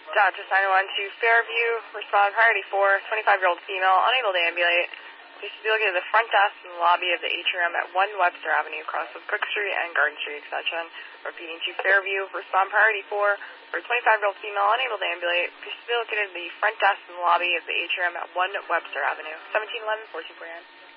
Dodge 901 to Fairview, respond priority 4, 25-year-old female, unable to ambulate. Please be located at the front desk in the lobby of the atrium at 1 Webster Avenue, across with Brook Street and Garden Street extension. Repeating to Fairview, respond priority 4, for a 25-year-old female, unable to ambulate. Please be located at the front desk in the lobby of the atrium at 1 Webster Avenue, 1711 14 Brand.